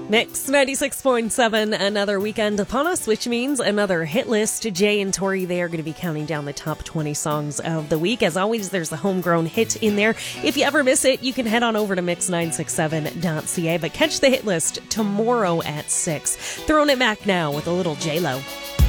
Mix 96.7, another weekend upon us, which means another hit list. Jay and Tori, they are going to be counting down the top 20 songs of the week. As always, there's a homegrown hit in there. If you ever miss it, you can head on over to mix967.ca. But catch the hit list tomorrow at 6. Throwing it back now with a little J-Lo.